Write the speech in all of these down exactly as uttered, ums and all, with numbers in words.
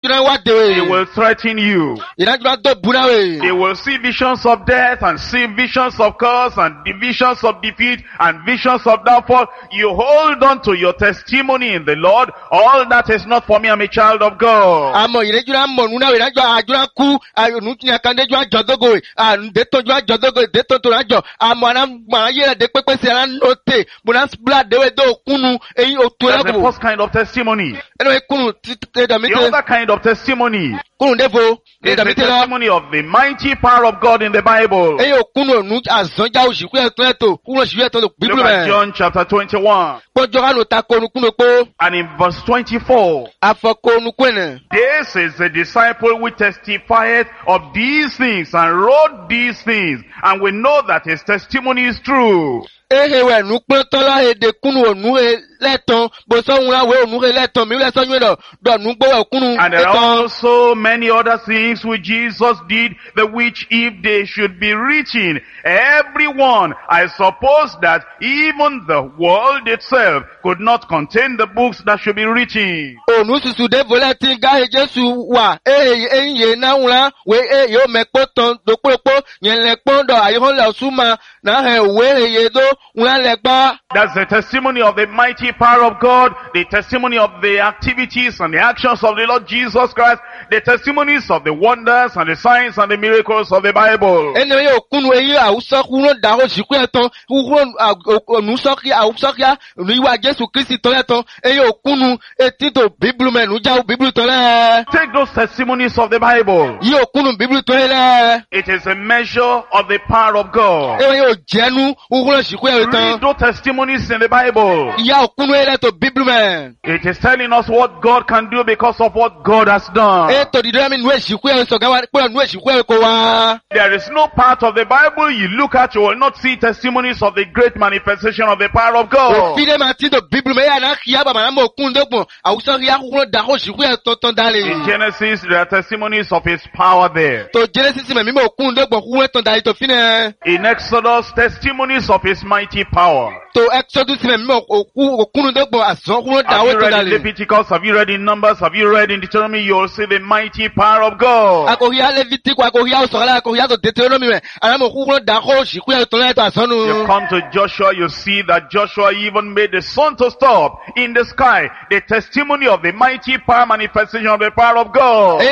They will threaten you. They will see visions of death and see visions of curse and visions of defeat and visions of downfall. You hold on to your testimony in the Lord. All that is not for me. I'm a child of God. That's the first kind of testimony. The other kind of testimony is the testimony of the mighty power of God in the Bible. Look at John chapter twenty-one. And in verse twenty-four. This is the disciple who testifieth of these things and wrote these things, and we know that his testimony is true. And there are also many other things which Jesus did, the which if they should be written, everyone, I suppose that even the world itself could not contain the books that should be written. That's the testimony of the mighty power of God, the testimony of the activities and the actions of the Lord Jesus Christ, the testimonies of the wonders and the signs and the miracles of the Bible. Take those testimonies of the Bible. It is a measure of the power of God. Read those testimonies in the Bible. It is telling us what God can do because of what God has done. There is no part of the Bible you look at, you will not see testimonies of the great manifestation of the power of God. In Genesis, there are testimonies of His power there. In Exodus, testimonies of His mighty power. Have you read in Leviticus? Have you read in Numbers? Have you read in Deuteronomy? You will see the mighty power of God. You come to Joshua, you see that Joshua even made the sun to stop in the sky. The testimony of the mighty power manifestation of the power of God.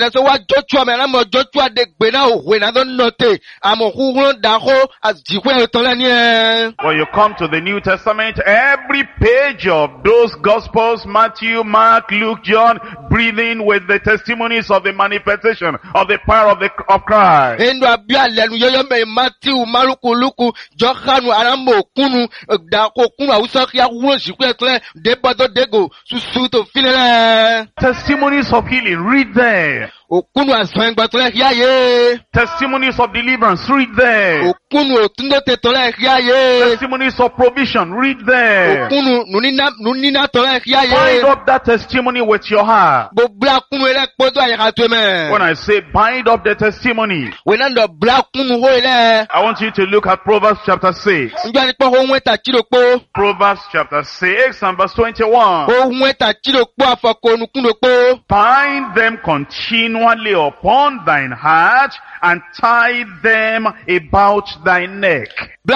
When you come to the New Testament, every page of those Gospels, Matthew, Mark, Luke, John, breathing with the testimonies of the manifestation of the power of the of Christ. Testimonies of healing, read there. Testimonies of deliverance, read there. Testimonies of provision, read there. Bind up that testimony with your heart. When I say bind up the testimony, I want you to look at Proverbs chapter six. Proverbs chapter six and verse twenty-one. Bind them continually upon thine heart and tie them about thy neck.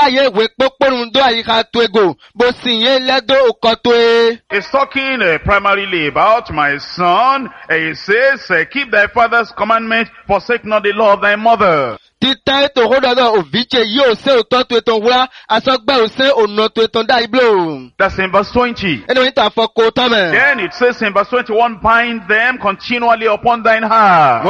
It's talking uh, primarily about my son. Uh, he says, uh, keep thy father's commandment, forsake not the law of thy mother. That's in verse twenty. Then it says in verse twenty-one, bind them continually upon thine heart.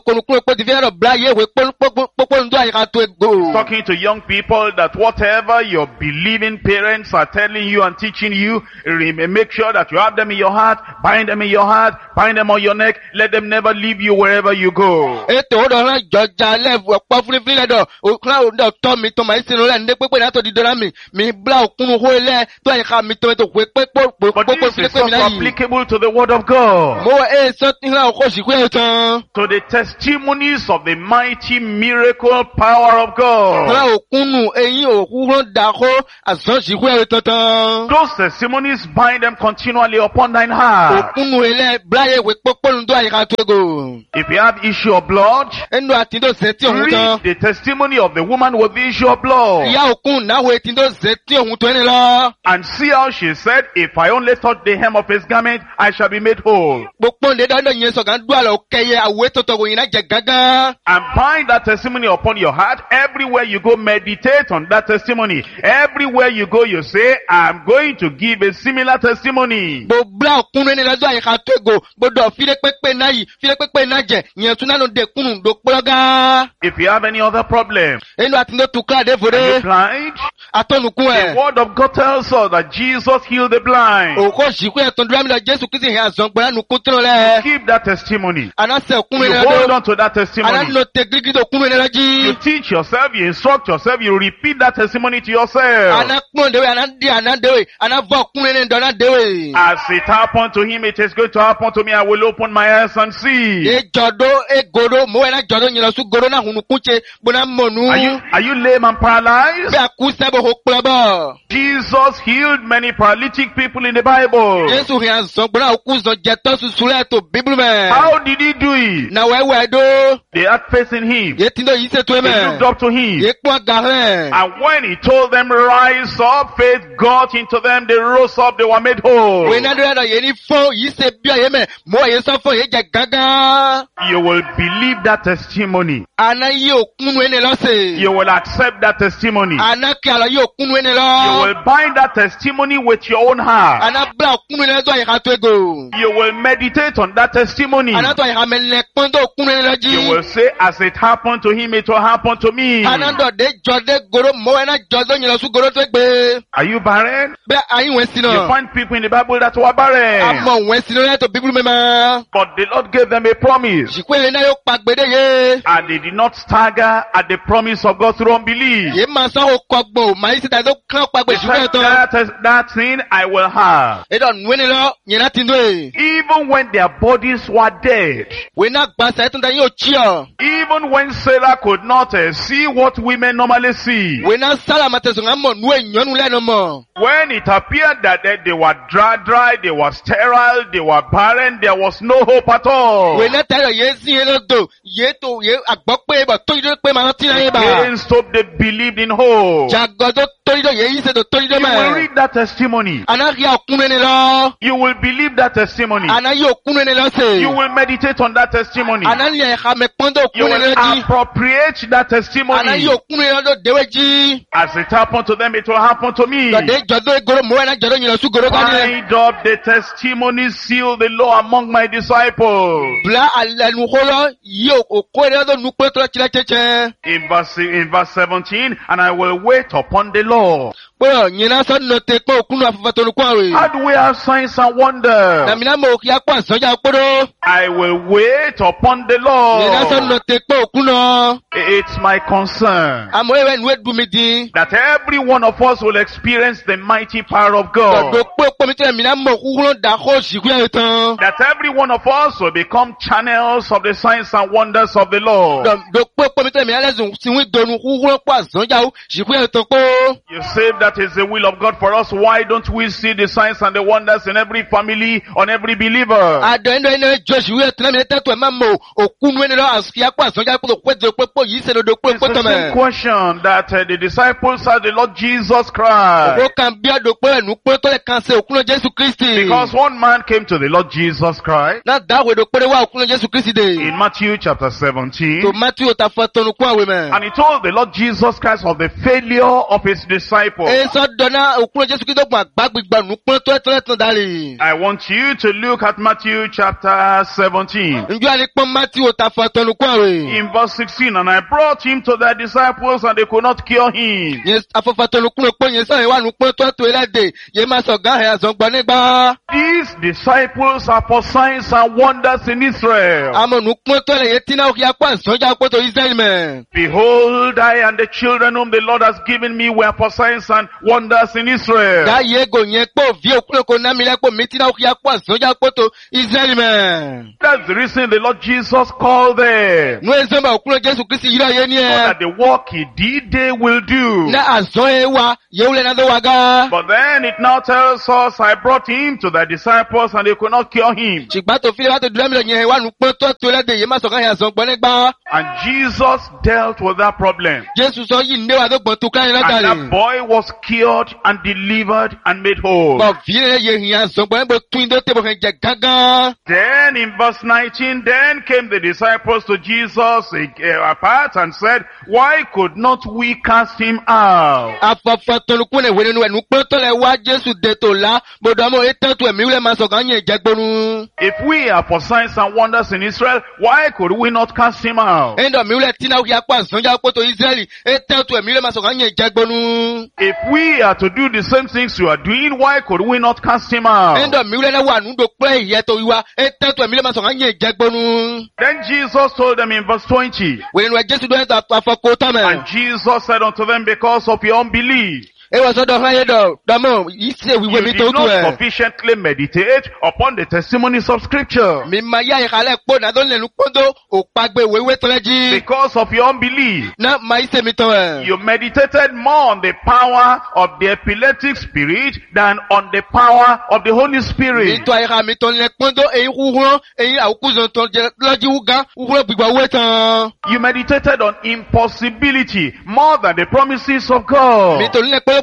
Talking to young people that whatever your believing parents are telling you and teaching you, make sure that you have them in your heart, bind them in your heart, bind them on your neck, let them never leave you wherever you go. pa fún fún le do o kla o do to mi to ma isi no le nde pepe na to di dora mi mi bla okunu ho ile to yin ka mi to to pe pe po po po But this is also applicable to the word of God. Mo e so tin la ko si ku e tan. To the testimonies of the mighty miracle power of God. Kla okunu eyin okuru da ko azan si ku e tan tan. Those testimonies bind them continually upon thine heart. Okunu ile bla ye we popo ndo ayi ka to go. If you have issue of blood, endo atindo seti ohun tan. read the testimony of the woman with the issue of blood. Ya okun na we tindo seti ohun to ni lo. And see how she said, if I only touch the hem of his garment, I shall be made whole. Gbogbo le dan yen so kan dua lo keye awe to to yin na je gaga. And bind that testimony upon your heart. Everywhere you go, meditate on that testimony. Everywhere you go, you say, I'm going to give a similar testimony. Gbogbo okun ni la do ayi ka to go. Gbodo fi le pepe na yi, fi le pepe na je. Yen tun na no de kunu do pologa. If you have any other problem, endo atindo tu ka de are you fore. blind? Atonu ku The e. word of God tells us that Jesus healed the blind. O ko si ku e ton dra mi lo Jesu Kristi he azon gbara nu kun tro le. Keep that testimony. Ana se okun You ni hold do. on to that Ana testimony. no te grigi do kun ni la You ji. teach yourself, you instruct yourself, you repeat that testimony to yourself. Ana pon de we ana di ana de we. Ana vo kun ni do na de we. As it happened to him, it is going to happen to me. I will open my eyes and see. E jodo e goro mo e na jodo yin lo su goro na hunu kunche bo na monu. Are you, are you lame and paralyzed? Be aku se bo ho plobo. Jesus healed many paralytic people in the Bible. Jesu he azon gbara oku zo je to su sule to Bible me. How did he do it? Na we we do. They had faith in him. Ye tindo yi se to They me. looked up to him. Ye po agare. And when he told them, rise up, faith got into them, they rose up, they were made whole. We na do na ye ni fo yi se bi aye me. Mo ye so fo ye je gaga. You will believe that testimony. Ana yi okunu ene lo se. You will accept that testimony. Ana ki ala yi okunu ene You lo. will bind that testimony with your own heart. Ana bla okunu ene do aye ka to ego. You will meditate on that testimony. Ana to aye ka me le pon do okunu ene lo ji. You will say, as it happened to him, it will happen to me. Ana do de jode goro mo ena jodo yin lo su goro to gbe. Are you barren? Be ayin we si You na. find people in the Bible that were barren. Amo we si na to Bible me ma. But the Lord gave them a promise. Jikwe na yo pa gbede ye. And they did not stagger at the promise of God through unbelief. Ye ma so ho kogbo ma isi da do kan pa gbe They said, jikwe to. that, is, that thing I will have. E do nwe ni lo yin na tindo e. Even when their bodies were dead. We na gba sa etun da yo chi o. Even when Sarah could not uh, see what women normally see. We na sala mateso ngamo nu enyonu le no mo. When it appeared that they, they were dry, dry, they were sterile, they were barren, there was no hope at all. We na tell ye si ye no do. Ye to ye agbo pe ba to je pe ma ti na ye ba. Against hope, they believed in hope. Jago do to do ye yi se do to do You will me. read that testimony. Ana ri okunu ni lo. You will believe that testimony. Ana yi okunu ni lo se. You will meditate on that testimony. Ana ni e ha me pon do You okunu ni will lo ji. appropriate that Ana testimony. yi okunu ni lo do dewe ji. As it happened to them, it will happen to me. Do de jodo e goro mo ena jodo yin lo su goro ga ni. Bind up the testimony, seal the law among my disciples. Bla alenu holo yi oko re do nu pe to chile cheche. In verse, in verse seventeen, and I will wait upon the law. Bo yin na so no te pe okunu afafa to nu kwa we. How do we have signs and Na wonders? mi na mo ki akwa soja oporo. I will wait upon the Yin na so law. no te pe okunu. It's my concern Amo ewe nu edu mi din. that every one of us will experience the mighty power of Do God. pe po mi te mi na mo kuhun da ko siku e tan. That every one of us will become channels of the signs and wonders of the Lord. Do do pe po mi te mi na lesun si wi donu kuhun pa soja o siku e tan po. You say that is the will of God for us. Why don't we see the signs and the wonders in every family, on every believer? Ado eno eno jo siku e tan mi te to e ma mo okunu eno lo afi apa soja po ko de pe po yi se do do pe It's po the to same me. question that uh, the disciples asked the Lord Jesus Christ. O kan bi ado pe nu pe to le kan se okunu Jesu Kristi. Because one man came to the Lord Jesus Christ Na da we do pe wa okunu Jesu Kristi de. in Matthew chapter seventeen. To Matthew ta fa tonu kwa we me. And he told the Lord Jesus Christ of the failure of his disciples. I want you to look at Matthew chapter seventeen. In verse sixteen, and I brought him to the disciples and they could not cure him. These disciples are for signs and wonders in Israel. Behold, I and the children whom the Lord has given me were for signs and wonders in Israel. That's the reason the Lord Jesus called them. So that the work he did, they will do. But then it now tells us, I brought him to the disciples and they could not cure him. And Jesus dealt with that problem. And that boy was cured and delivered and made whole. Then in verse nineteen, then came the disciples to Jesus apart and said, why could not we cast him out? If we are for signs and wonders in Israel, why could we not cast him out? If we are to do the same things you are doing, why could we not cast him out? Then Jesus told them in verse twenty, and Jesus said unto them, because of your unbelief, you did not sufficiently meditate upon the testimonies of Scripture. Because of your unbelief, you meditated more on the power of the epileptic spirit than on the power of the Holy Spirit. You meditated on impossibility more than the promises of God. You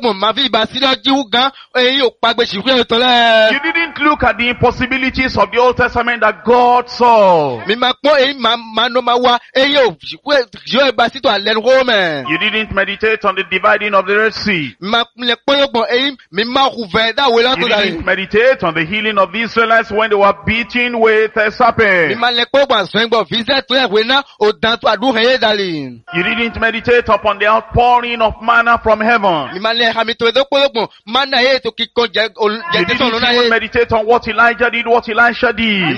didn't look at the impossibilities of the Old Testament that God saw. You didn't meditate on the dividing of the Red Sea. You didn't meditate on the healing of the Israelites when they were beaten with a serpent. You didn't meditate upon the outpouring of manna from heaven. You didn't even meditate on what Elijah did, what Elisha did.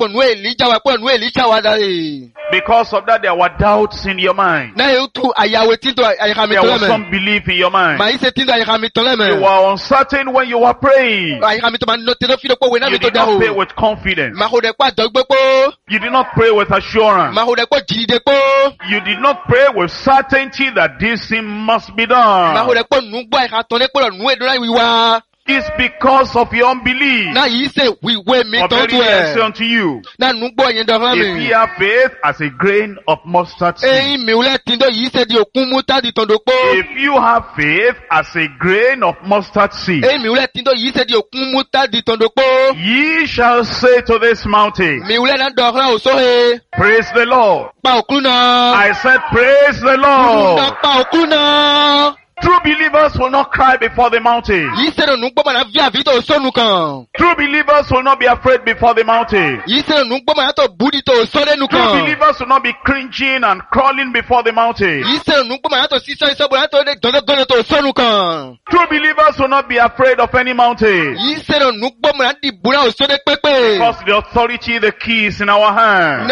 Because of that, there were doubts in your mind. There was some belief in your mind. You were uncertain when you were praying. You did not pray with confidence. You did not pray with assurance. You did not pray with certainty that this thing must be done. It's because of your unbelief. But very I say unto you, if ye have faith as a grain of mustard seed, if you have faith as a grain of mustard seed, ye shall say to this mountain, praise the Lord. I said, praise the Lord. True believers will not cry before the mountain. True believers will not be afraid before the mountain. True believers will not be cringing and crawling before the mountain. True believers will not be afraid of any mountain. Because the authority, the key is in our hand.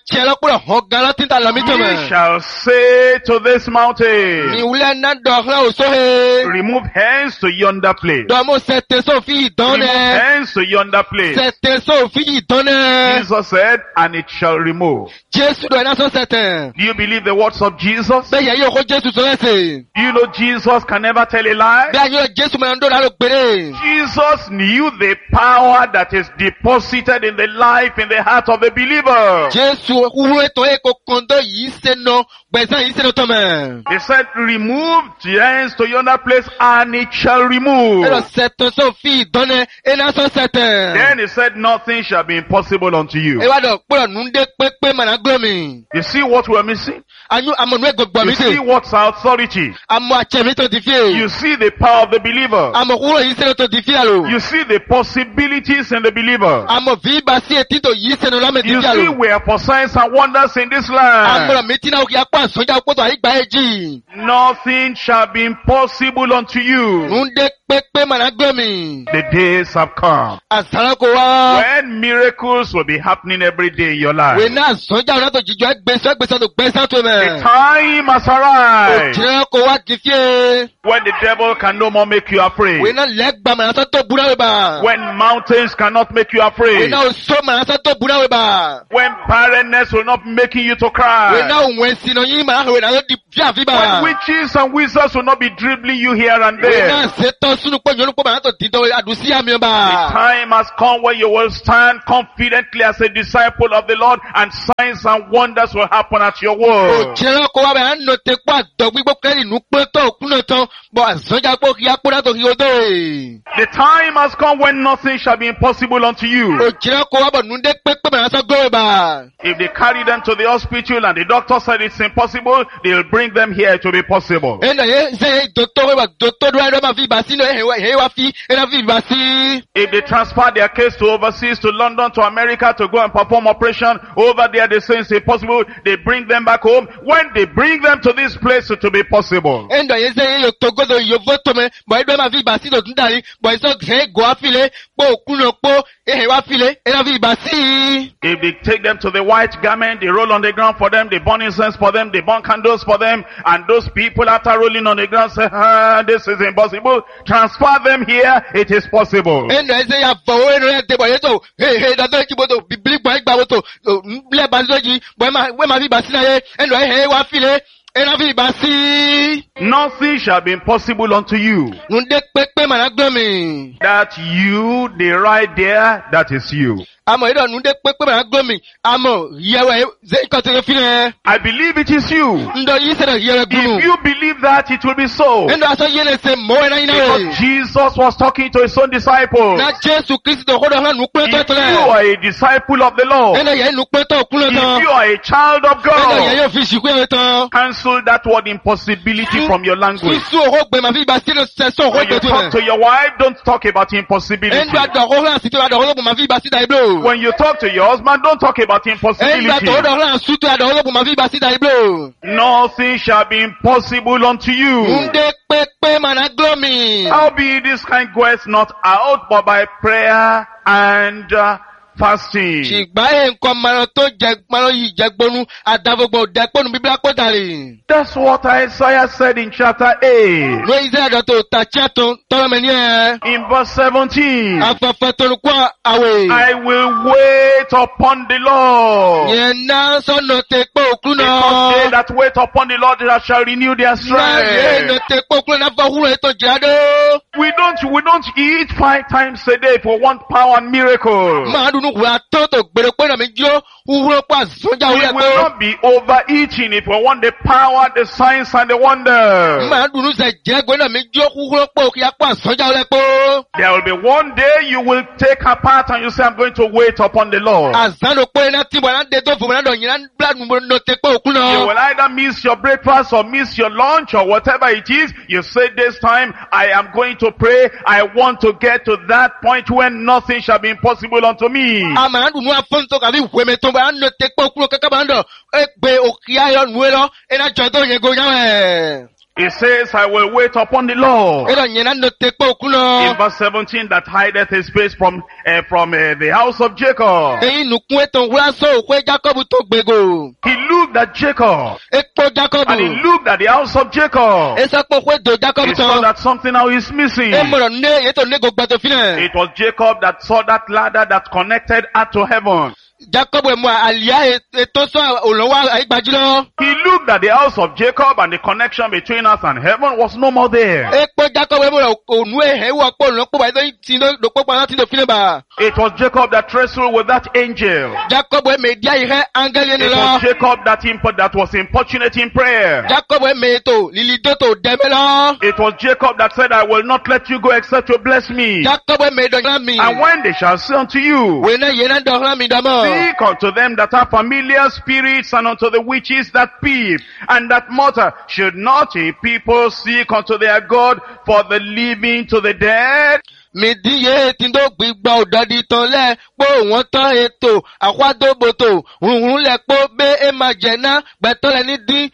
We shall say to this mountain, remove hands to yonder place. Remove hands to yonder place. Jesus said, and it shall remove. Do you believe the words of Jesus? Do you know Jesus can never tell a lie? Jesus knew the power that is deposited in the life, in the heart of the believer. He said, remove the hands to yonder place, and it shall remove. Then he said, nothing shall be impossible unto you. You see what we're missing? You see what's our authority? You see the power of the believer. You see the possibilities in the believer. You see we are for signs and wonders in this land. Nothing shall be impossible unto you. The days have come when miracles will be happening every day in your life. The time has arrived when the devil can no more make you afraid. When mountains cannot make you afraid. When barrenness will not be making you to cry. When witches and wizards will not be dribbling you here and there. The time has come when you will stand confidently as a disciple of the Lord and signs and wonders will happen at your word. The time has come when nothing shall be impossible unto you. If they carry them to the hospital and the doctor said it's impossible, they'll bring them here to be possible. If they transfer their case to overseas, to London, to America to go and perform operation, over there they say it's impossible, they bring them back home. When they bring them to this place to be possible. If they take them to the white garment, they roll on the ground for them, they burn incense for them, they burn candles for them, and those people after rolling on the ground say, ah, this is impossible. Transfer them here, it is possible. Nothing shall be impossible unto you. That you, the right there, that is you. I believe it is you. If you believe that, it will be so. Because Jesus was talking to his own disciples. If you are a disciple of the Lord, if you are a child of God, cancel that word impossibility from your language. When you talk to your wife, don't talk about impossibility. When you talk to your husband, don't talk about impossibility. Nothing shall be impossible unto you. Howbeit this kind goeth not out, but by prayer and uh, fasting. That's what Isaiah said in chapter eight. In verse seventeen. I will wait upon the Lord. Because they that wait upon the Lord shall renew their strength. We don't, we don't eat five times a day for one power and miracle. We will not be overeating if we want the power, the signs, and the wonder. There will be one day you will take apart and you say, I'm going to wait upon the Lord. You will either miss your breakfast or miss your lunch or whatever it is. You say this time, I am going to pray. I want to get to that point when nothing shall be impossible unto me. It says, I will wait upon the Lord. In verse seventeen, that hideth his face from uh, from uh, the house of Jacob. He looked at Jacob. And he looked at the house of Jacob. He saw that something now is missing. It was Jacob that saw that ladder that connected earth to heaven. He looked at the house of Jacob and the connection between us and heaven was no more there. It was Jacob that wrestled with that angel. It was Jacob that, imp- that was importunate in prayer. It was Jacob that said, I will not let you go except you bless me. And when they shall say unto you, Seek unto them that have familiar spirits, and unto the witches that peep, and that mutter. Should not a people seek unto their God, for the living to the dead? Midiye tindo gbigba odadi tan le po won tan eto akwadoboto rurun le po be e ma jena gbeto le ni din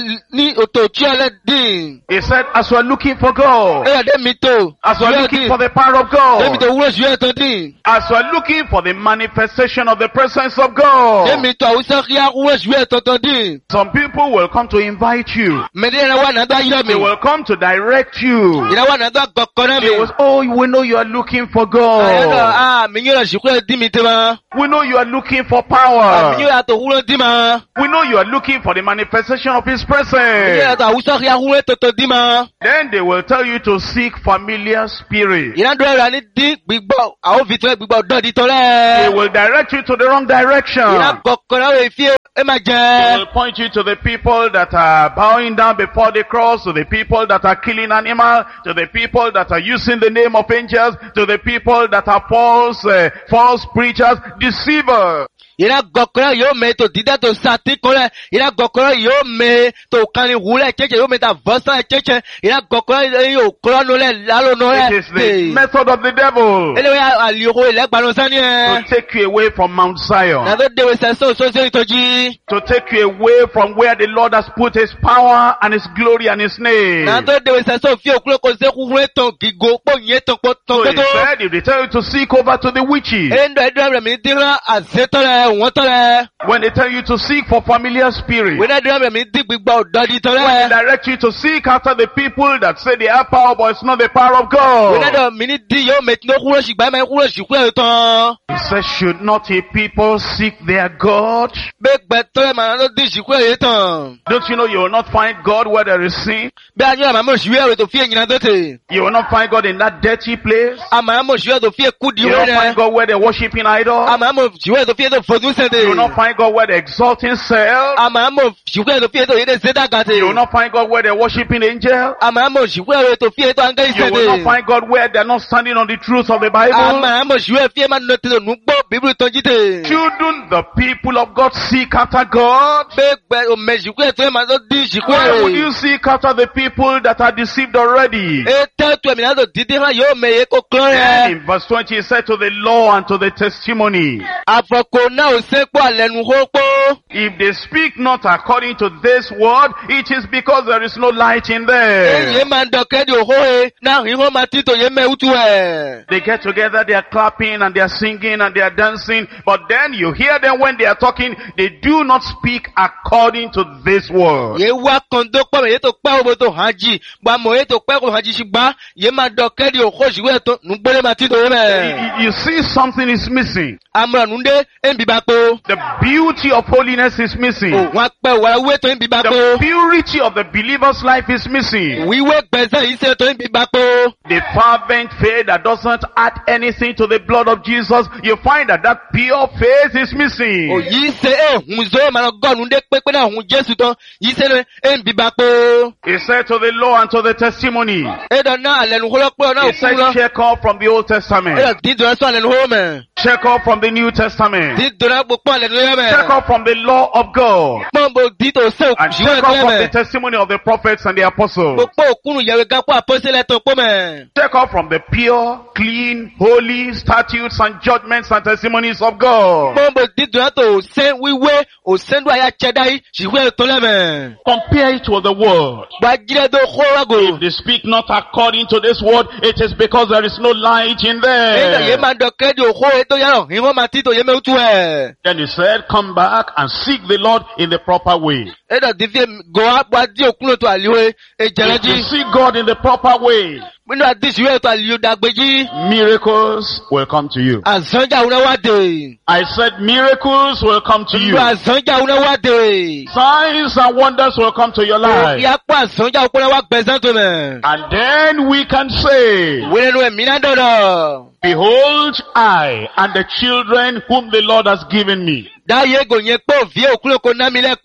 ni oto ti ole din. He said, as we are looking for God, e de mi to as we are looking for the power of God, de mi to wuro ju eto din, as we are looking for the manifestation of the presence of God, de mi to awusa ria wuro ju eto to din. Some people will come to invite you. Me de wa na da yo mi. They will come to direct you. Ira wa na da gokoro mi. It was, oh, we know you are looking for God. Ah, mi yo ji ko di mi te ma. We know you are looking for power. Mi yo ato wuro di ma. We know you are looking for the manifestation of His presence. Mi yo ato awusa ria wuro to to di ma. Then they will tell you to seek familiar spirits. Ira do ra ni di gbigbo awo vitre gbigbo do di to le. They will direct you to the wrong direction. Ira gokoro we fi e ma je. They will point you to the people that are bowing down before the cross, to the people that are killing animals, to the people that are using the name of angels, to the people that are false, uh, false preachers, deceivers. Ira gokoro yo me to dida to sati kole. Ira gokoro yo me to kani hule cheche yo me ta vosa cheche. Ira gokoro yo krono le lalo no le. It is the method of the devil Ele we aliyo ele gbanu sani e. to take you away from Mount Zion, Na do de we se so so so itoji. to take you away from where the Lord has put His power and His glory and His name. Na do de we se so fi okulo ko se kuhun ton gigo po yen ton po So ton he to. said, if they tell you to seek over to the witches, Endo edo mi dira azetore won tore. when they tell you to seek for familiar spirits, We na dira mi di gbigbo ododi when they tore. direct you to seek after the people that say they have power, but it's not the power of We na God, do mi ni di yo me no kuro sigba me kuro siku e ton. he says, should not a people seek their God? Be gbe tore ma no di siku e ton. Don't you know you will not find God where there is sin? Be anyo ma mo siwe we to fi enyina dote. You will not find God in that dirty place. Ama mo siwe to fi kudi You we will not find ne. God where they're worshiping idols. Ama mo siwe to fi to fodu se You will de. not find God where they're exalting self. Ama mo siwe to fi to yede zeda gate. You will not find God where they're worshiping angels. Ama mo siwe to fi to anga You ise will not de. find God where they're not standing on the truth of the Bible. Ama mo siwe fi ma no te nu gbo Bible ton jite. Shouldn't the people of God seek after God? Be gbe o me siwe to ma no di siku Why would e. you seek after the people that are deceived already? E te to mi na do didi ha yo me ye ko klo Then re. in verse twenty it said, to the law and to the testimony. Afoko na o se po alenu ho po. If they speak not according to this word, it is because there is no light in them. Ye man do ke di o ho e na ri ho ma ti to ye me utu e. They get together, they are clapping and they are singing and they are dancing, but then you hear them when they are talking, they do not speak according to this word. Ye wa kan do po me ye to pe o bo to haji gba mo ye to pe ko haji sigba ye ma do ke di o ho siwe to nu gbere ma ti to me. You you see something is missing. Amra nu de en bi ba po. The beauty of holiness is missing. O wa pe wa we to en bi ba The po. purity of the believer's life is missing. We we gbese yi se to en bi ba po. The fervent faith that doesn't add anything to the blood of Jesus, you find that that pure faith is missing. O yi se e hun zo ma no god nu de pe pe na hun Jesu ton yi se en bi ba po. He said to the law and to the testimony. E do na alenu ho lo pe na He o ku said lo. check off from the Old E Testament. do di do so alenu ho me. Check off from the New Testament. Di do na gbo po alenu yo me. Check off from the law of God. Mo bo di to se o And siwe check to off from me. the testimony of the prophets and the apostles. Gbogbo okunu yewe ga po apostole to po me. Check off from the pure, clean, holy statutes and judgments and testimonies of God. Mo bo di do na to se wiwe o se ndu aya chedai siwe to le me. Compare it with the word. Gba jire do ho wa go. If they speak not according to this word, it is because there is no light in E do ye them. ma do ke di o ho e to ya ro hin mo ma ti to ye me utu e. Then he said, come back and seek the Lord in the proper way. E do di fi go agba di okunu to aliwe e If jeleji. you seek God in the proper way, Nínú àdí siwe to aliyo dagbeji. miracles will come to you. Azanja una wa de. I said miracles will come to you. Nínú azanja una wa de. Signs and wonders will come to your life. Ya po azanja okuna wa gbezan to me. And then we can say, Wele nu emi na dodo. behold, I and the children whom the Lord has given me. Da ye go yen po vie okunu ko na mi le po.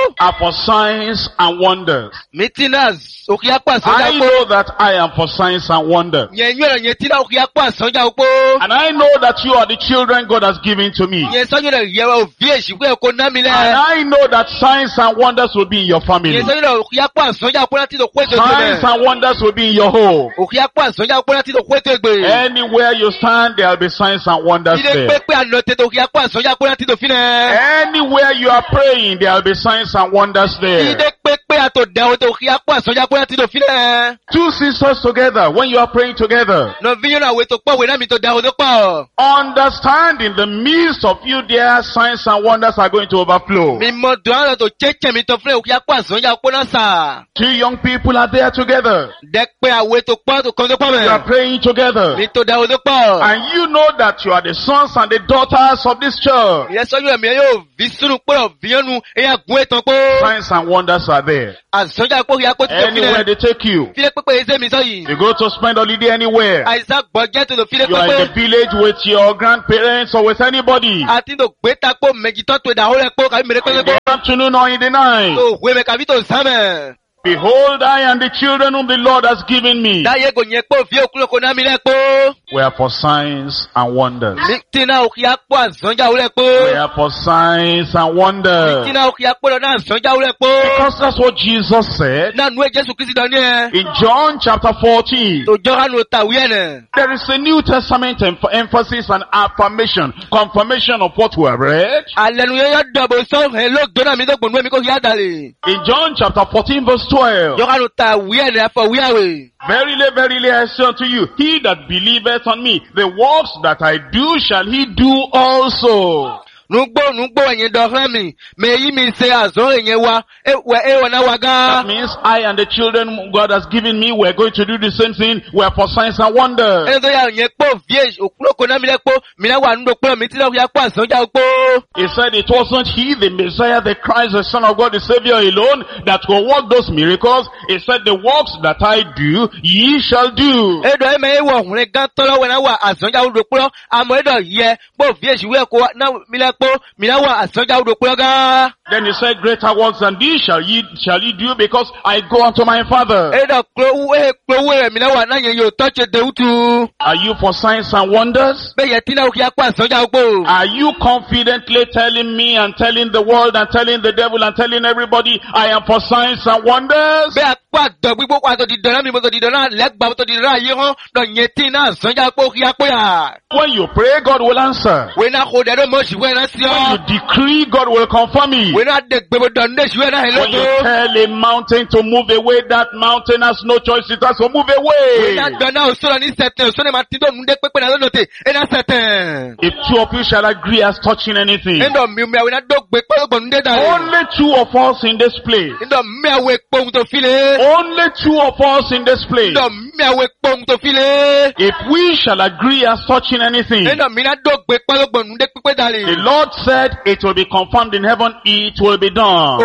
are for signs and wonders. Mitinas, okiakwa sonja I know that I am for signs and wonders. Nyenywera nyetina okiakwa sonja upo. And I know that you are the children God has given to me. Nyesonyera yewa ovieshi kwe konamile. And I know that signs and wonders will be in your family. Nyesonyera okiakwa sonja upo natido kweto egbe. Signs and wonders will be in your home. Okiakwa sonja upo natido kweto egbe. Anywhere you stand, there will be signs and wonders there. Anywhere you are praying, there will be signs and wonders there. Two sisters together, when you are praying together, understand in the midst of you there, signs and wonders are going to overflow. Two young people are there together. You are praying together. And you know that you are the sons and the daughters of this church. Signs and wonders are there. Anywhere they take you. You go to spend holiday anywhere. You are in the village with your grandparents or with anybody. In the afternoon or in the night. Behold, I and the children whom the Lord has given me. We are for signs and wonders. We are for signs and wonders. Because that's what Jesus said. In John chapter fourteen. There is a New Testament emphasis and affirmation, confirmation of what we have read. In John chapter fourteen verse twelve. Verily, verily, I say unto you, he that believeth on me, the works that I do shall he do also. Nugbo nugbo enye dohrami me yi mi se azo enye wa e we e wana waga. That means I and the children God has given me, we're going to do the same thing. We're for signs and wonders. E do ya enye po vie okuloko na mi le po mi na wa ndo po mi ti lo ya po asonja po. He said it wasn't he, the Messiah, the Christ, the Son of God, the Savior alone that will work those miracles. He said the works that I do, ye shall do. E do e me wo hun gan tolo we na wa asonja ndo po amo e do ye po vie si we ko na mi le then he said, greater works than these shall ye shall ye do, because I go unto my Father. Are you for signs and wonders? Are you confidently telling me and telling the world and telling the devil and telling everybody, I am for signs and wonders? When you pray, God will answer. When you decree, God will confirm it. When you tell a mountain to move away, that mountain has no choice, it has to move away. If two of you shall agree as touching anything, only two of us in this place, only two of us in this place, if we shall agree as touching anything, the Lord said it will be confirmed in heaven, it will be done.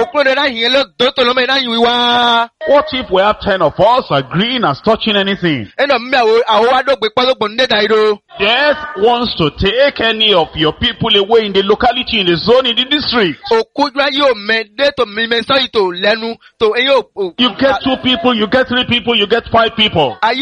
What if we have ten of us agreeing as touching anything? Death wants to take any of your people away in the locality, in the zone, in the district. You get two people, you get three people, you get five people. While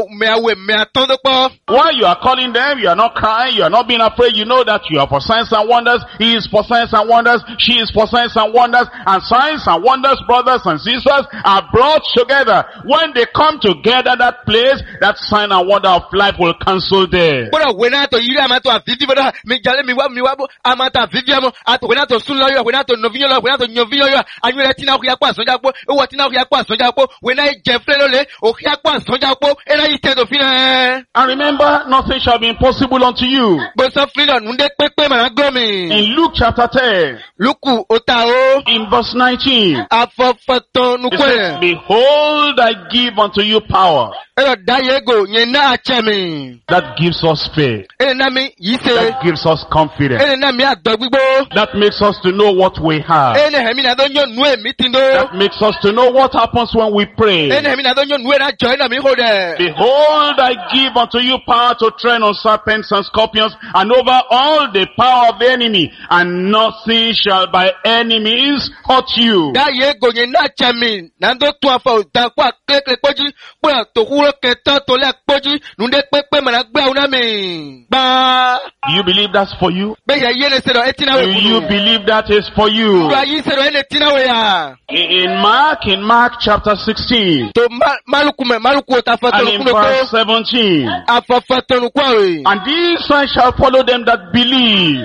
you are calling them, you are not crying, you are not being afraid, you know that you are for signs and wonders, he is for signs and wonders, she is for signs and wonders, and signs and wonders, brothers and sisters, are brought together. When they come together, that place, that sign and wonder of life will cancel there. If and remember, nothing shall be impossible unto you. In Luke chapter ten, in verse nineteen, it says, behold, I give unto you power. That gives us faith. That gives us confidence. That makes us to know what we have. That makes us to know what happens when we pray. Behold, I give unto you power to tread on serpents and scorpions and over all the power of the enemy, and nothing shall by enemies hurt you. Do you believe that's for you? Do you believe that is for you? In Mark, in Mark chapter sixteen, and in verse seventeen, and these signs shall follow them that believe.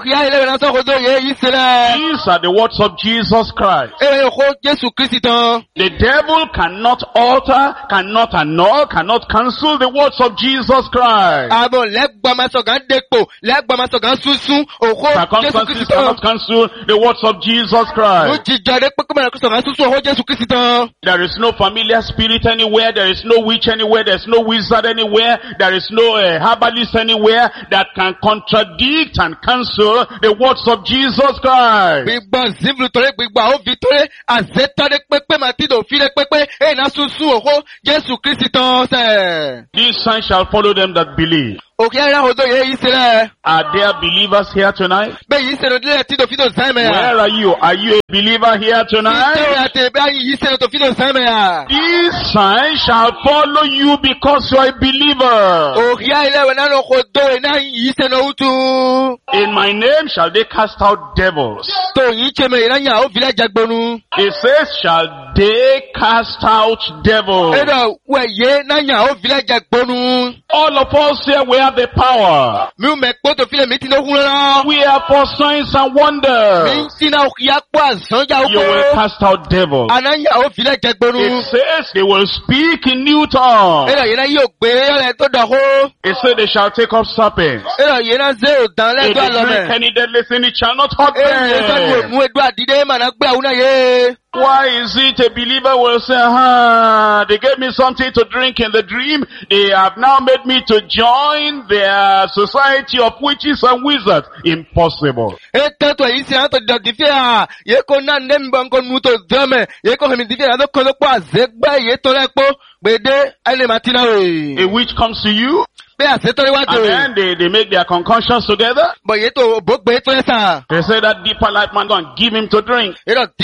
These are the words of Jesus Christ. The devil cannot alter, cannot annul, cannot cancel the words of Jesus Christ. Circumstances cannot cancel the words of Jesus Christ. There is no familiar spirit anywhere. There is no witch anywhere. There is no wizard anywhere. There is no uh, herbalist anywhere that can contradict and cancel the words of Jesus Christ. These signs shall follow them that believe. Are there believers here tonight? Where are you? Are you a believer here tonight? These signs shall follow you because you are a believer. In my name shall they cast out devils. It says, shall they cast out devils. All of us here, we have the power. We are for signs and wonders. You will cast out devils. It says they will speak in new tongues. It says they shall take up serpents. If they drink any deadly thing, it shall not hurt them. Why is it a believer will say, ah, they gave me something to drink in the dream. They have now made me to join their society of witches and wizards. Impossible. A witch comes to you. And then they, they make their concoctions together. They say that deeper life man, go and give him to drink.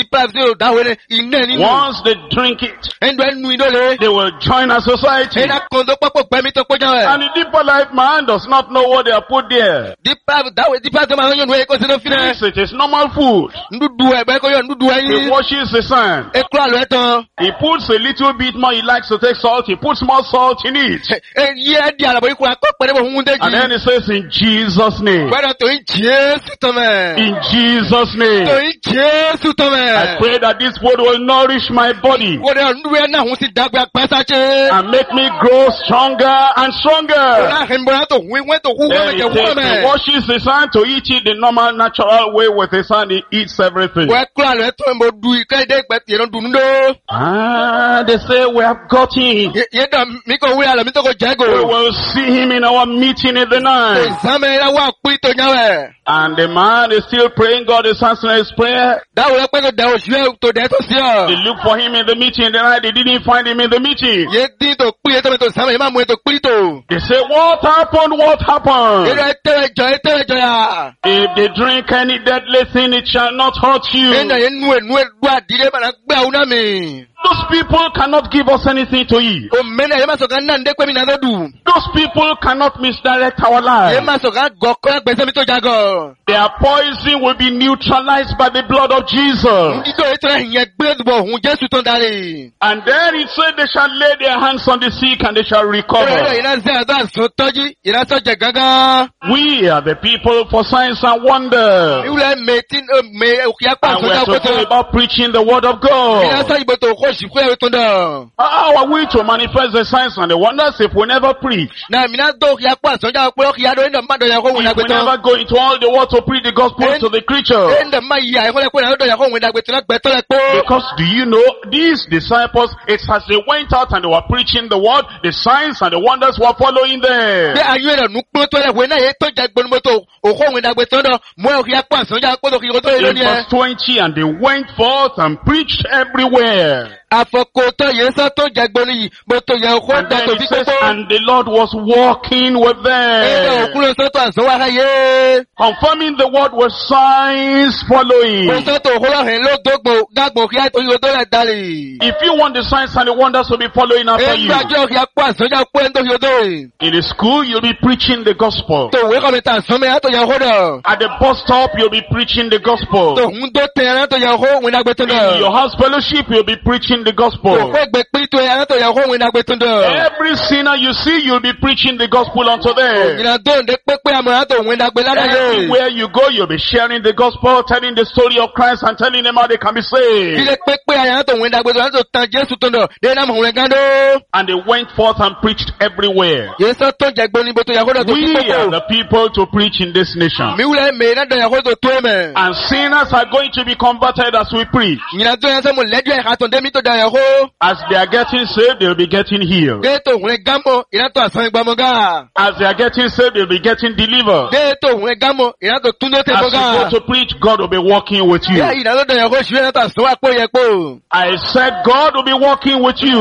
Once they drink it, they will join a society. And the deeper life man does not know what they have put there. Yes, it is normal food. He washes the sand. He puts a little bit more. He likes to take salt. He puts more salt in it. And then it says in Jesus' name. In Jesus' name. I pray that this word will nourish my body and make me grow stronger and stronger. Then he takes, he washes his hand to eat it the normal natural way with his hand. He eats everything. Ah, they say we have got him. We will see him in our meeting in the night. And the man is still praying. God is answering his prayer. They look for him in the meeting in the night. They didn't find him in the meeting. They say, what happened? What happened? If they drink any deadly thing, it shall not hurt you. Those people cannot give us anything to eat. Those people cannot misdirect our lives. Their poison will be neutralized by the blood of Jesus. And then it said they shall lay their hands on the sick and they shall recover. We are the people for signs and wonders. And we're talking about preaching the word of God. How are we to manifest the signs and the wonders if we never preach? If we never go into all the world to preach the gospel to the creature? Because do you know, these disciples, it's as they went out and they were preaching the word, the signs and the wonders were following them. In verse twenty, and they went forth and preached everywhere. And then it says, and the Lord was walking with them, confirming the word with signs following. If you want the signs and the wonders to be following after you, in the school you'll be preaching the gospel. At the bus stop you'll be preaching the gospel. In your house fellowship you'll be preaching the gospel. Every sinner you see, you'll be preaching the gospel unto them. Everywhere you go, you'll be sharing the gospel, telling the story of Christ and telling them how they can be saved. And they went forth and preached everywhere. We are the people to preach in this nation. And sinners are going to be converted as we preach. As they are getting saved, they'll be getting healed. As they are getting saved, they'll be getting delivered. As you go to preach, God will be walking with you. I said God will be walking with you.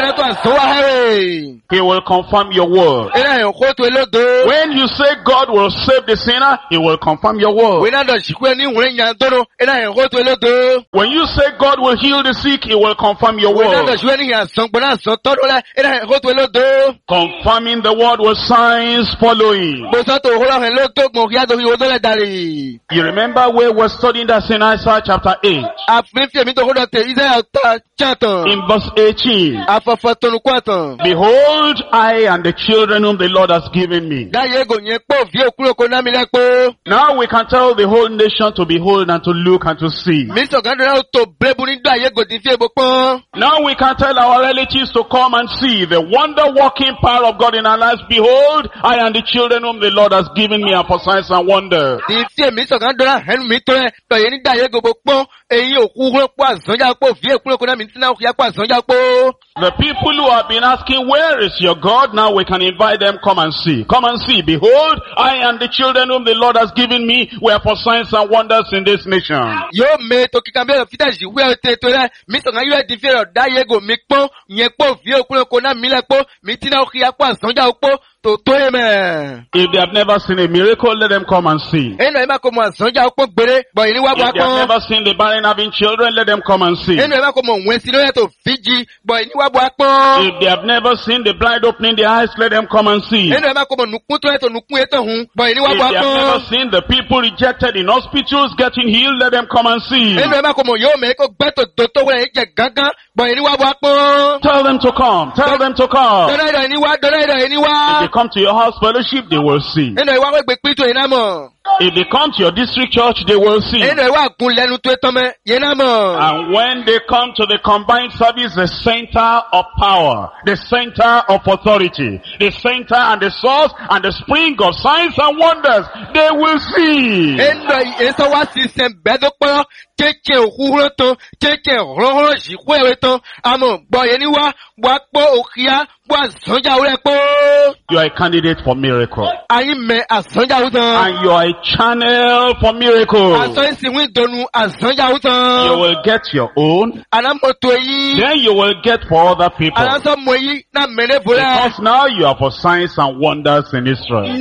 He will confirm your word. When you say God will save the sinner, He will confirm your word. When you say God will heal the sick, He will confirm your word. Confirming the word with signs following. You remember where we're studying that in Isaiah chapter eight. In verse eighteen. Behold, I and the children whom the Lord has given me. Now we can tell the whole nation to behold and to look and to see. Now we can tell our relatives to come and see the wonder-working power of God in our lives. Behold, I and the children whom the Lord has given me are for signs and wonders. The people who have been asking, where is your God? Now we can invite them, come and see. Come and see. Behold, I and the children whom the Lord has given me were for signs and wonders in this nation. If they have never seen a miracle, let them come and see. If they have never seen the barren having children, let them come and see. If they have never seen the blind opening their eyes, let them come and see. If they have never seen the people rejected in hospitals getting healed, let them come and see. Tell them to come. Tell them to come. If they come to your house fellowship, they will see. If they come to your district church, they will see. And when they come to the combined service, the center of power, the center of authority, the center and the source and the spring of signs and wonders, they will see. You are a candidate for miracle. And you are a channel for miracles. You will get your own. Then you will get for other people. Because now you are for signs and wonders in Israel.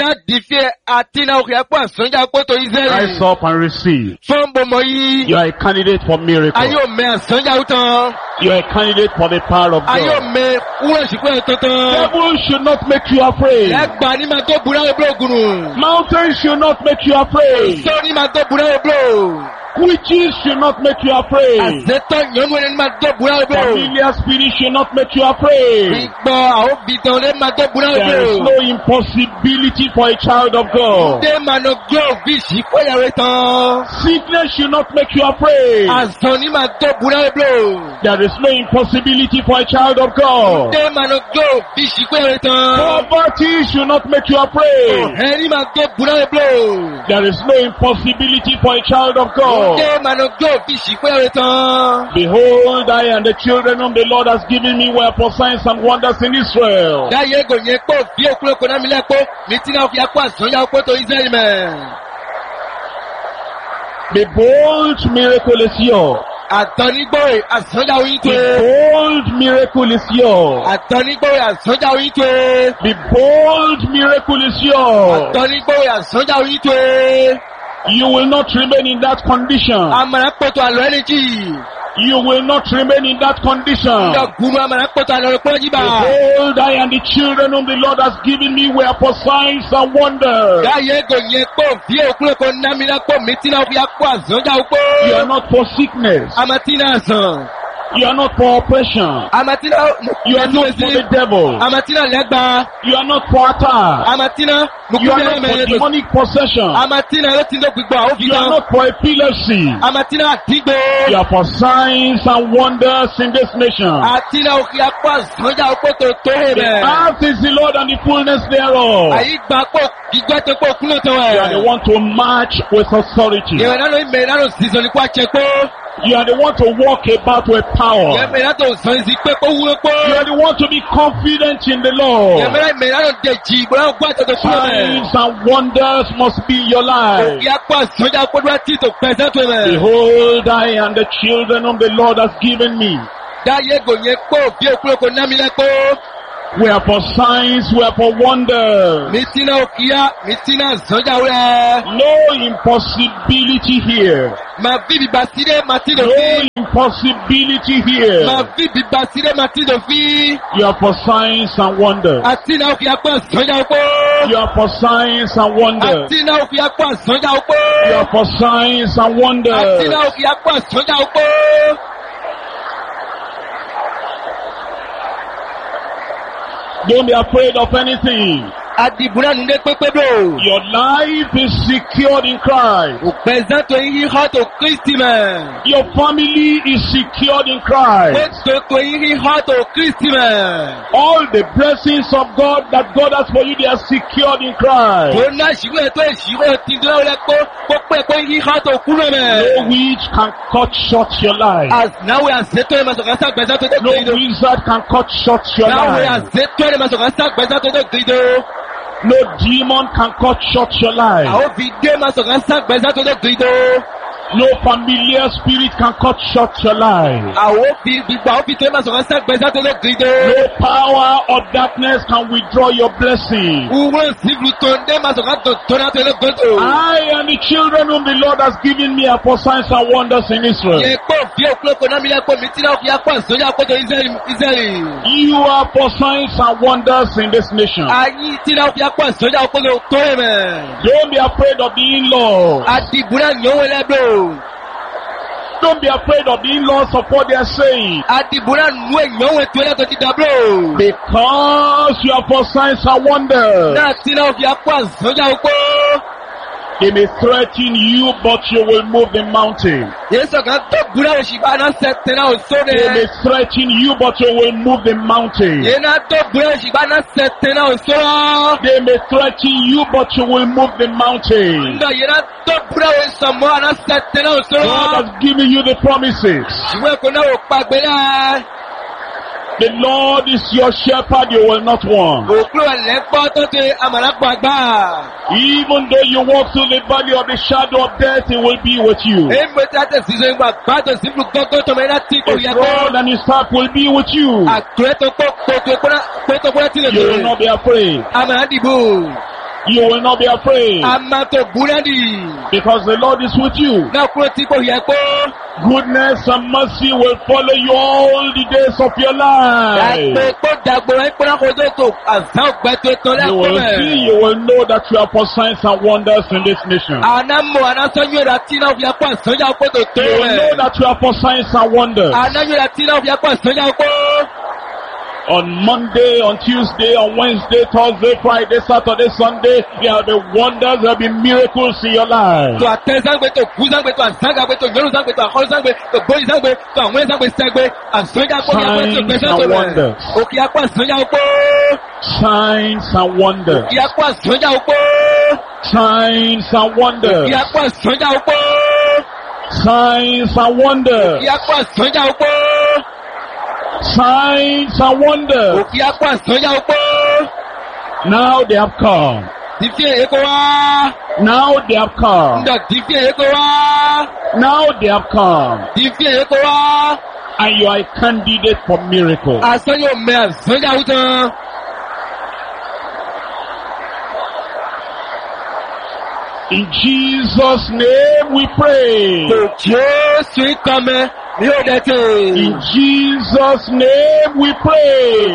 Rise up and receive. You are a candidate for miracles. You are a candidate for the power of God. Devil should not make you afraid. Mountains should not make you afraid. Witches should not make you afraid. Familiar spirits should not make you afraid. There is no impossibility for a child of God. Sickness should not make you afraid. There is is no impossibility for a child of God. Poverty should not make you afraid. There is no impossibility for a child of God. Behold, I and the children whom the Lord has given me were for signs and wonders in Israel. The bold miracle is yours. The bold miracle is yours. The bold miracle is yours. You will not remain in that condition. You will not remain in that condition. Behold, I and the children whom the Lord has given me were for signs and wonders. You are not for sickness. You are not for oppression. You are not for the devil. You are not for attack. You are not for demonic possession. You are not for epilepsy. You are for signs and wonders in this nation. The earth is the Lord and the fullness thereof. You are the one to march with authority. You are the one to walk about with power. You are the one to be confident in the Lord. Signs and wonders must be your life. Behold, I and the children whom the Lord has given me. We are for signs, we are for wonders. No impossibility here. No impossibility here. You are for signs and wonders. You are for signs and wonders. You are for signs and wonders. Don't be afraid of anything. Your life is secured in Christ. Your family is secured in Christ. All the blessings of God that God has for you, they are secured in Christ. No witch can cut short your life. No wizard can cut short your life. No demon can cut short your life. No familiar spirit can cut short your life. No power of darkness can withdraw your blessing. I and the children whom the Lord has given me are for signs and wonders in Israel. You are for signs and wonders in this nation. Don't be afraid of the in-laws. Don't be afraid of the in-laws of what they are saying. Because you are for signs and wonders. They may threaten you, but you will move the mountain. They may threaten you, but you will move the mountain. They may threaten you, but you will move the mountain. God has given you the promises. The Lord is your shepherd, you will not want. Even though you walk through the valley of the shadow of death, He will be with you. His rod and His staff will be with you. You will not be afraid. You will not be afraid. Because the Lord is with you. Goodness and mercy will follow you all the days of your life. You will see, you will know that you are for signs and wonders in this nation. You will know that you are for signs and wonders. On Monday, on Tuesday, on Wednesday, Thursday, Friday, Saturday, Sunday, there will be wonders, there will be miracles in your life. Signs and wonders. Signs and wonders. Signs and wonders. Signs and wonders. Signs and wonders. Now they have come. Now they have come. Now they have come. And you are a candidate for miracles. In Jesus' name we pray. In Jesus' name we pray.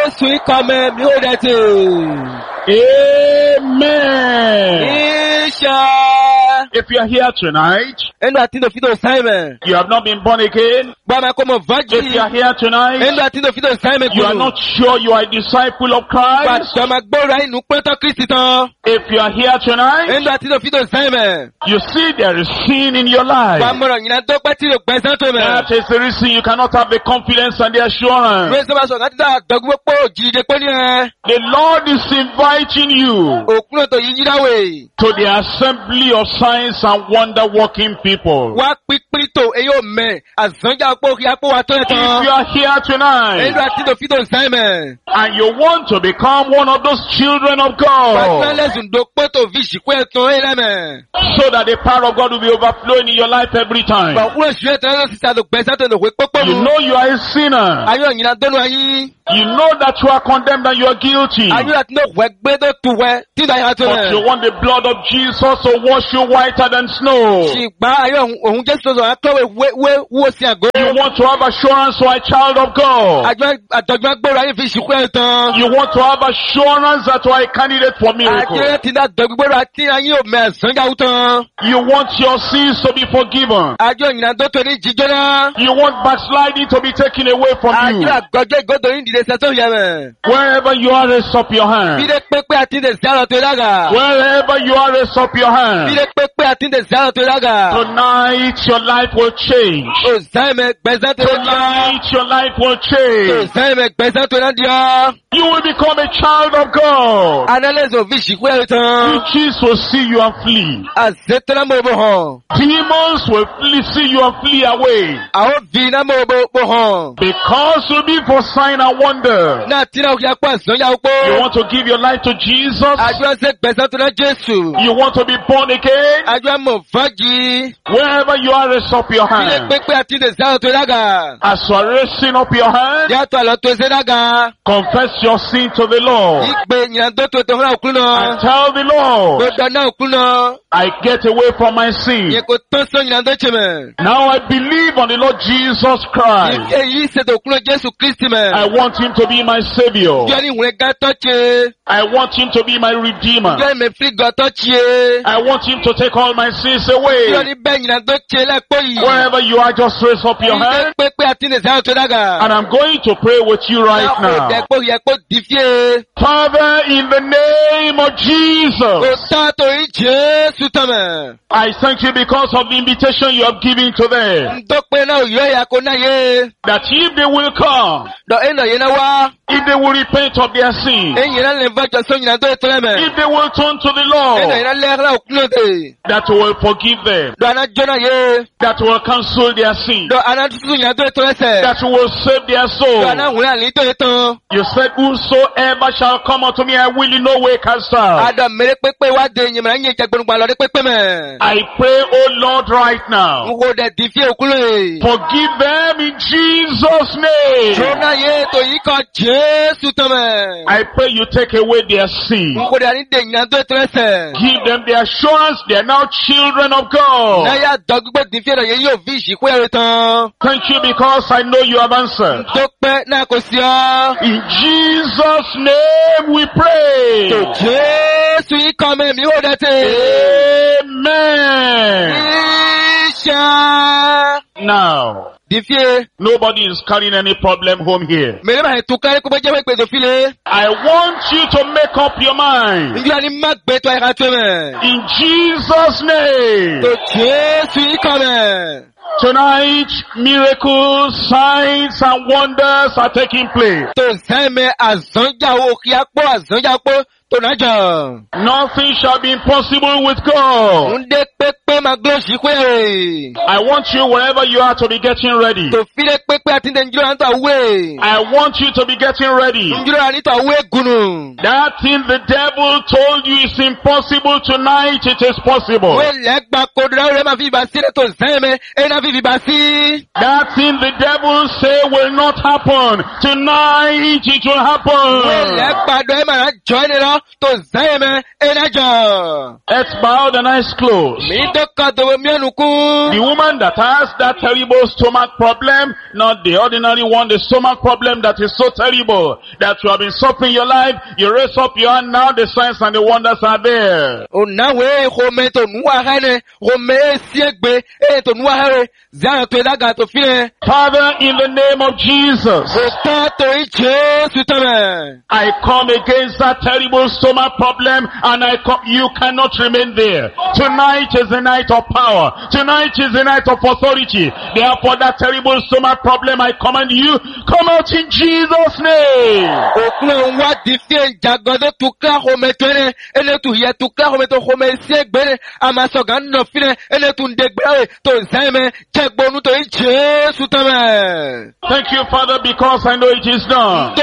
Amen. If you are here tonight, you have not been born again. If you are here tonight, you are not sure you are a disciple of Christ. If you are here tonight, you see there is sin in your life. That is the reason you cannot have the confidence and the assurance. The Lord is inviting you to the assembly of signs and wonder working people. If you are here tonight and you want to become one of those children of God, so that the power of God will be overflowing in your life every time. You know you are a sinner. You know that you are condemned and you are guilty. But you want the blood of Jesus to wash you whiter than snow. You want to have assurance you are a child of God. You want to have assurance that you are a candidate for miracles. You want your sins to be forgiven. You want backsliding to be taken away from you. Wherever you are, raise up your hand. Wherever you are, raise up your hand. Tonight your life will change. Tonight your life will change. You will become a child of God. Witches will see you and flee. Demons will flee, see you and flee away. Because you'll be for sign and wonder. You want to give your life to Jesus? You want to be born again? Wherever you are, raise up your hand. As you are raising up your hand, confess your sin to the Lord. And tell the Lord, I get away from my sin. Now I believe on the Lord Jesus Christ. I want him to be my Savior. I want him to be my Redeemer. I want him to take all my sins away. Wherever you are, just raise up your hand. And I'm going to pray with you right now. Father, in the name of Jesus, I thank you because of the invitation you have given to them. That if they will come, if they will repent of their sin, if they will turn to the Lord, that will forgive them, that will cancel their sin, that will save their soul. You said, whosoever shall come unto me, I will in no way cast out. I pray, oh Lord, right now, forgive them in Jesus' name. I pray you take away their sin. Give them the assurance they are now children of God. Thank you because I know you have answered. In Jesus' name we pray. Amen. Now, Nobody is carrying any problem home here. I want you to make up your mind. In Jesus' name. Tonight, miracles, signs, and wonders are taking place. Nothing shall be impossible with God. I want you, wherever you are, to be getting ready. I want you to be getting ready. That thing the devil told you is impossible, tonight it is possible. That thing the devil say will not happen, tonight it will happen. Let's bow the eyes closed. The woman that has that terrible stomach problem, not the ordinary one, the stomach problem that is so terrible that you have been suffering your life, you raise up your hand now, the signs and the wonders are there. Father, in the name of Jesus, I come against that terrible stomach problem, and I come, you cannot remain there. Tonight is the night of power. Tonight is the night of authority. Therefore, that terrible stomach problem, I command you, come out in Jesus' name. Thank you, Father, because I know it is done.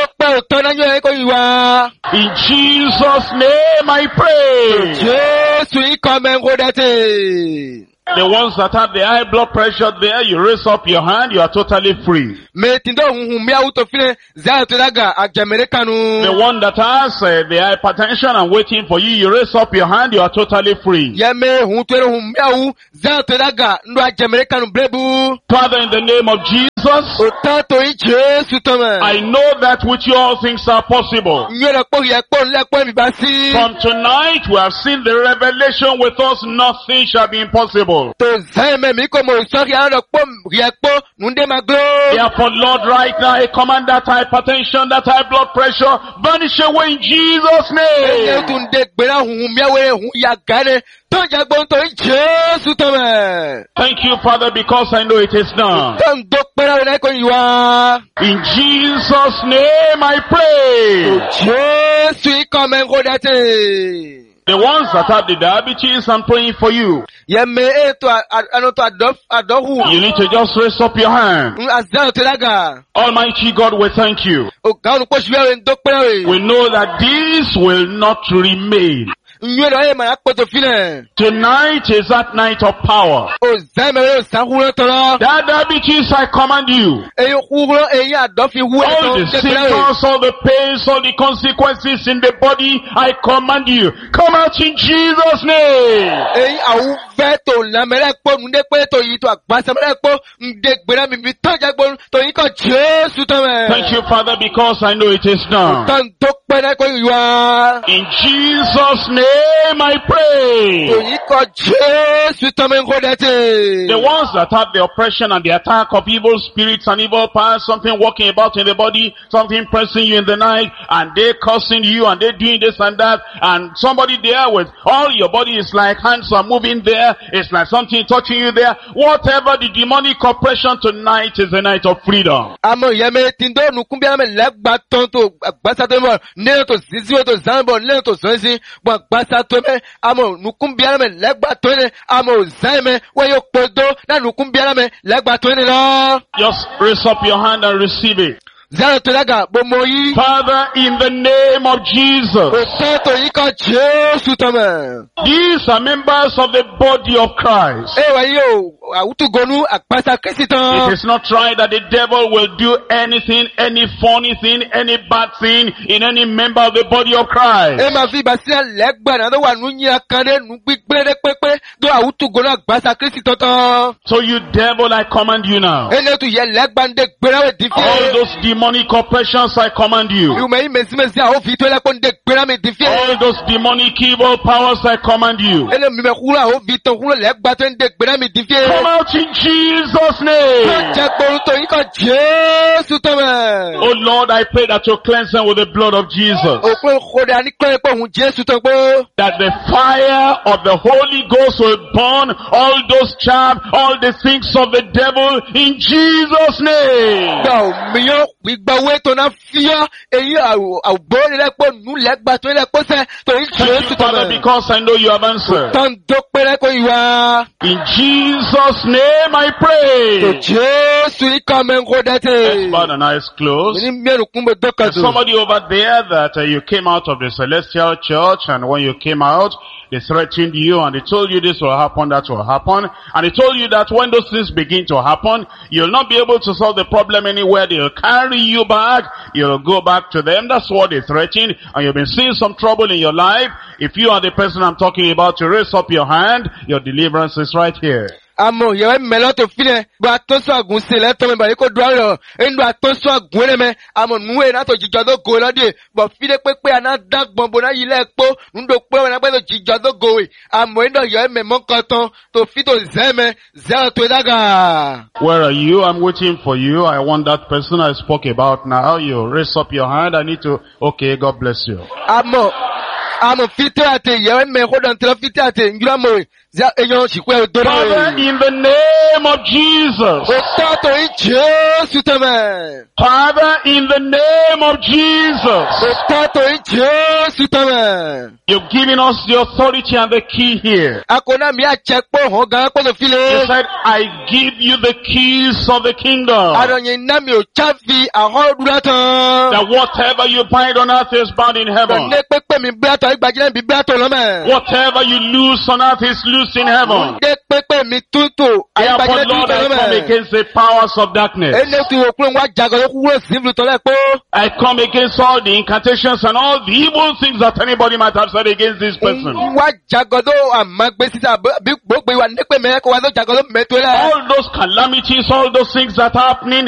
In Jesus' name I pray. The ones that have the high blood pressure there, you raise up your hand, you are totally free. The one that has uh, the hypertension and waiting for you, you raise up your hand, you are totally free. Father, in the name of Jesus, I know that with you all things are possible. From tonight we have seen the revelation with us, nothing shall be impossible. Therefore, Lord, right now I command that hypertension, that high blood pressure, vanish away in Jesus' name. Thank you, Father, because I know it is done. In Jesus' name I pray. The ones that have the diabetes, I'm praying for you. You need to just raise up your hand. Almighty God, we thank you. We know that this will not remain. Tonight is that night of power. That diabetes, I command you. All the symptoms, all the pains, all the consequences in the body, I command you. Come out in Jesus' name. Thank you, Father, because I know it is done. In Jesus' name I pray. The ones that have the oppression and the attack of evil spirits and evil powers, something walking about in the body, something pressing you in the night, and they cursing you, and they doing this and that, and somebody there with all your body is like hands are moving there, it's like something touching you there. Whatever the demonic oppression, tonight is the night of freedom. Just raise up your hand and receive it. Father, in the name of Jesus, these are members of the body of Christ. It is not right that the devil will do anything, any funny thing, any bad thing in any member of the body of Christ. So you devil, I command you now. All those demons demonic oppressions I command you. All those demonic evil powers I command you. Come out in Jesus' name. Oh Lord, I pray that you cleanse them with the blood of Jesus. That the fire of the Holy Ghost will burn all those chaff, all the things of the devil in Jesus' name. Thank you, Father, because I know you have answered. In Jesus' name I pray. Let's bow and eyes closed. There's somebody over there that uh, you came out of the Celestial Church, and when you came out, they threatened you and they told you this will happen, that will happen. And they told you that when those things begin to happen, you'll not be able to solve the problem anywhere. They'll carry you back. You'll go back to them. That's what they threatened. And you've been seeing some trouble in your life. If you are the person I'm talking about, you raise up your hand. Your deliverance is right here. Amo yewe meloto fine ba tonso agun se le to me ba ko dwaro endo atonso agun me amo nuwe na to jijodo go lode bo fide pepe ana dagbon bo na yile po ndo pe na pe to jijodo go we amo endo yewe me mo kan to fito zeme zero to daga. Where are you? I'm waiting for you. I want that person I spoke about now. You raise up your hand. I need to. Okay, God bless you. Amo amo fite ate yewe me ko don tro fite ate njura mo. Father, in the name of Jesus. Father, in the name of Jesus. You've given us the authority and the key here. You said, I give you the keys of the kingdom. That whatever you bind on earth is bound in heaven. Whatever you loose on earth is loose in heaven. Therefore, Lord, I come against the powers of darkness. I come against all the incantations and all the evil things that anybody might have said against this person. All those calamities, all those things that are happening